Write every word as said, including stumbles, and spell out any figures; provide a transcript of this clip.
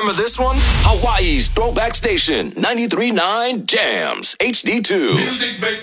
Remember this one? Hawaii's Throwback Station, ninety-three point nine Jams, H D two. Music make